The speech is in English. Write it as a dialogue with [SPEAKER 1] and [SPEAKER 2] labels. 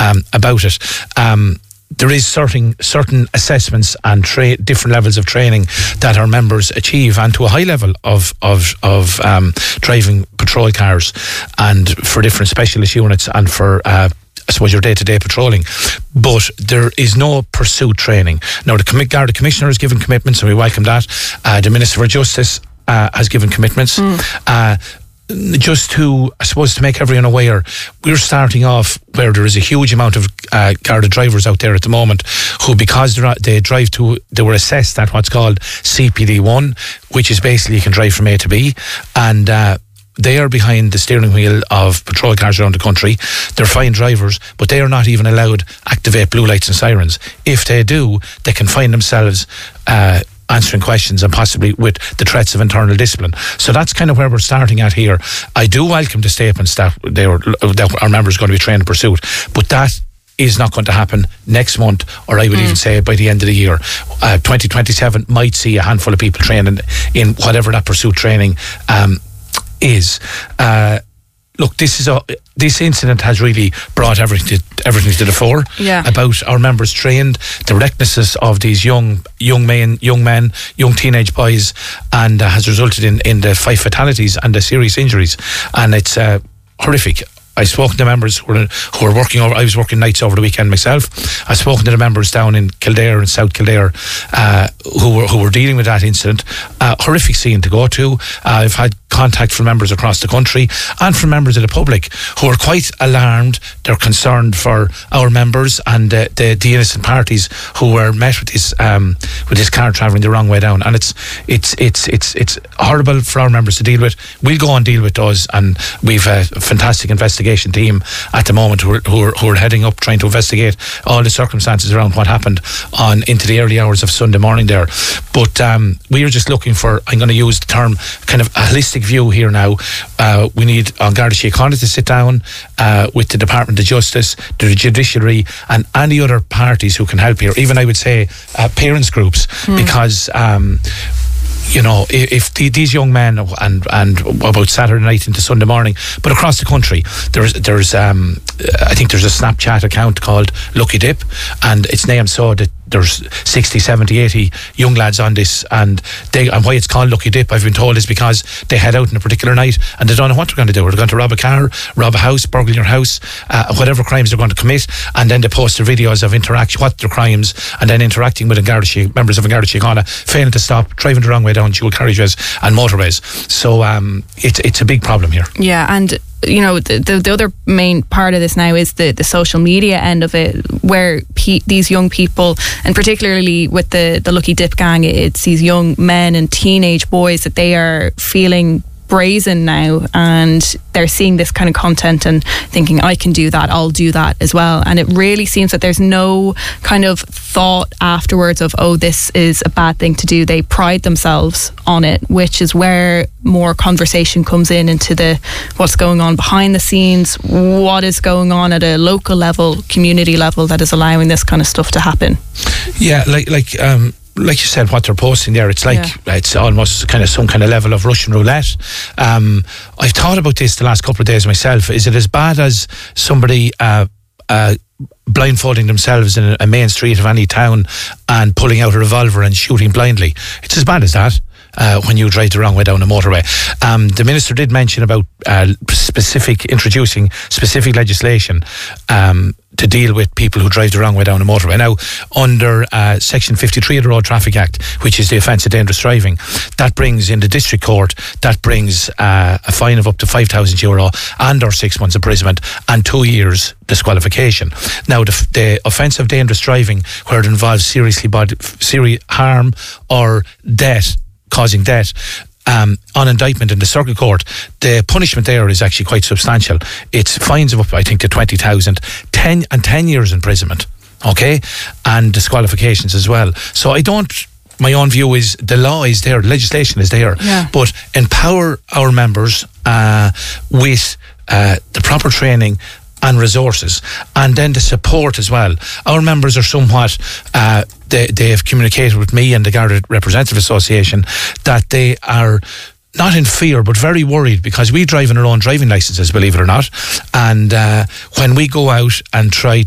[SPEAKER 1] about it. There is certain assessments and different levels of training that our members achieve, and to a high level of driving patrol cars, and for different specialist units, and for I suppose your day-to-day patrolling. But there is no pursuit training. Now, the Garda Commissioner has given commitments, and we welcome that. The Minister for Justice has given commitments. Just to, I suppose, to make everyone aware, we're starting off where there is a huge amount of Garda drivers out there at the moment who, because they were assessed at what's called CPD1, which is basically you can drive from A to B, and they are behind the steering wheel of patrol cars around the country. They're fine drivers, but they are not even allowed to activate blue lights and sirens. If they do, they can find themselves answering questions, and possibly with the threats of internal discipline. So that's kind of where we're starting at here. I do welcome the statements that our members are going to be trained in pursuit, but that is not going to happen next month, or I would even say by the end of the year. 2027 might see a handful of people training in whatever that pursuit training is. Look, this incident has really brought everything to the fore about our members trained, the recklessness of these young men, young teenage boys, and has resulted in the 5 fatalities and the serious injuries, and it's horrific. I spoke to the members who were working over. I was working nights over the weekend myself. I've spoken to the members down in Kildare and South Kildare who were dealing with that incident. Horrific scene to go to. I've had contact from members across the country and from members of the public who are quite alarmed. They're concerned for our members and the innocent parties who were met with this car travelling the wrong way down. And it's horrible for our members to deal with. We'll go and deal with those, and we've a fantastic investigation team at the moment who are heading up trying to investigate all the circumstances around what happened into the early hours of Sunday morning there. But we are just looking for, I'm going to use the term, kind of a holistic view here now. We need Garda Síochána to sit down with the Department of Justice, the Judiciary, and any other parties who can help here. Even I would say parents groups, because if these young men, and about Saturday night into Sunday morning, but across the country, there's I think there's a Snapchat account called Lucky Dip, and it's named so that there's 60, 70, 80 young lads on this, and why it's called Lucky Dip, I've been told, is because they head out on a particular night and they don't know what they're going to do. They're going to rob a car, rob a house, burgle your house, whatever crimes they're going to commit, and then they post their videos of interaction, what their crimes, and then interacting with members of a Garda Síochána, failing to stop, driving the wrong way down dual carriageways and motorways. So it's a big problem here.
[SPEAKER 2] Yeah, and the other main part of this now is the social media end of it, where these young people, and particularly with the Lucky Dip gang, it's these young men and teenage boys that they are feeling brazen now, and they're seeing this kind of content and thinking, I can do that, I'll do that as well. And it really seems that there's no kind of thought afterwards of, oh, this is a bad thing to do. They pride themselves on it, which is where more conversation comes into what's going on behind the scenes, what is going on at a local level, community level, that is allowing this kind of stuff to happen.
[SPEAKER 1] Yeah, like you said, what they're posting there, it's like it's almost kind of some kind of level of Russian roulette. I've thought about this the last couple of days myself. Is it as bad as somebody blindfolding themselves in a main street of any town and pulling out a revolver and shooting blindly? It's as bad as that. When you drive the wrong way down a motorway. The Minister did mention about introducing specific legislation to deal with people who drive the wrong way down a motorway. Now, under Section 53 of the Road Traffic Act, which is the offence of dangerous driving, that brings in the District Court, that brings a fine of up to €5,000 and or 6 months imprisonment and 2 years disqualification. Now, the offence of dangerous driving, where it involves serious harm or causing death, on indictment in the circuit court, the punishment there is actually quite substantial. It's fines of up, I think, to 20,000, 10 years imprisonment, okay, and disqualifications as well. So my own view is the law is there, legislation is there, but empower our members with the proper training and resources, and then the support as well. Our members are somewhat, they have communicated with me and the Garda Representative Association that they are not in fear but very worried, because we drive in our own driving licences, believe it or not, and when we go out and try